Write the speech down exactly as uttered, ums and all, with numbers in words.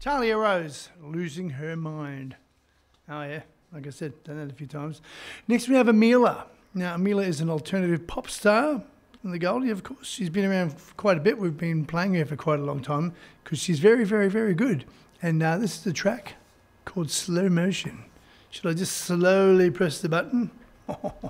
Talia Rose, Losing Her Mind. Oh yeah, like I said, done that a few times. Next we have Amila. Now Amila is an alternative pop star from the Goldie, of course. She's been around for quite a bit. We've been playing her for quite a long time because she's very, very, very good. And uh, this is the track called Slow Motion. Should I just slowly press the button?